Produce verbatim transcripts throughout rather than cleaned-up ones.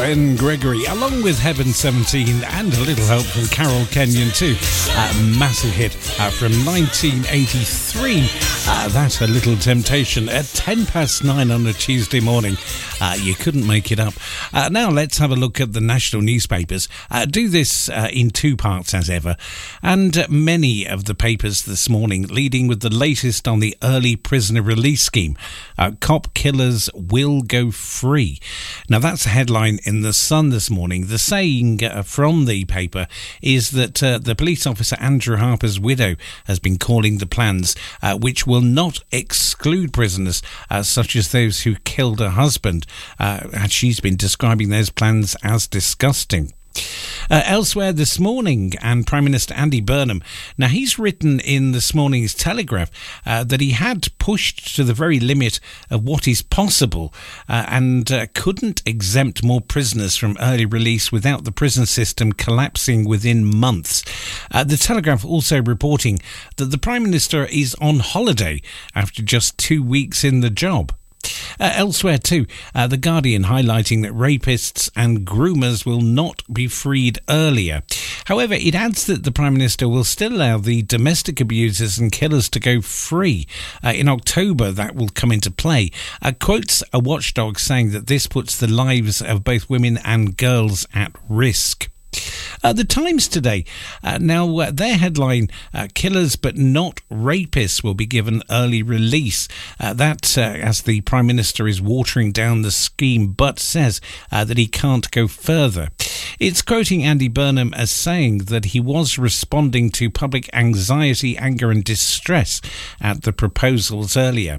Ben Gregory, along with Heaven seventeen and a little help from Carol Kenyon too. A massive hit uh, from nineteen eighty-three. Uh, that's A Little Temptation at ten past nine on a Tuesday morning. Uh, you couldn't make it up. Uh, now let's have a look at the national newspapers. Uh, do this uh, in two parts as ever. And uh, many of the papers this morning leading with the latest on the early prisoner release scheme. Uh, cop killers will go free. Now that's a headline in The Sun this morning. The saying uh, from the paper is that uh, the police officer Andrew Harper's widow has been calling the plans uh, which will not exclude prisoners uh, such as those who killed her husband. Uh, and she's been describing those plans as disgusting. Uh, elsewhere this morning, and Prime Minister Andy Burnham, now he's written in this morning's Telegraph uh, that he had pushed to the very limit of what is possible uh, and uh, couldn't exempt more prisoners from early release without the prison system collapsing within months. Uh, the Telegraph also reporting that the Prime Minister is on holiday after just two weeks in the job. Uh, elsewhere too, uh, The Guardian highlighting that rapists and groomers will not be freed earlier. However, it adds that the Prime Minister will still allow the domestic abusers and killers to go free. Uh, in October, that will come into play. Uh, quotes a watchdog saying that this puts the lives of both women and girls at risk. Uh, the Times today, uh, now uh, their headline, uh, killers but not rapists will be given early release. Uh, that uh, as the Prime Minister is watering down the scheme but says uh, that he can't go further. It's quoting Andy Burnham as saying that he was responding to public anxiety, anger and distress at the proposals earlier.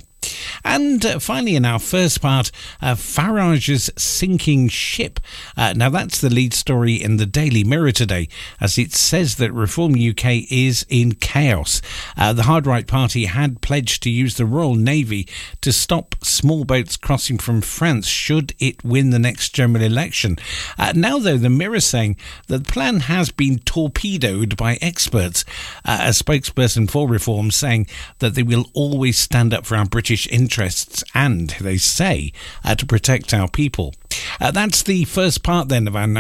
And uh, finally, in our first part, uh, Farage's sinking ship. Uh, now, that's the lead story in the Daily Mirror today, as it says that Reform U K is in chaos. Uh, the Hard Right Party had pledged to use the Royal Navy to stop small boats crossing from France should it win the next general election. Uh, now, though, the Mirror saying that the plan has been torpedoed by experts. Uh, a spokesperson for Reform saying that they will always stand up for our British interests and, they say, uh, to protect our people. Uh, that's the first part then of our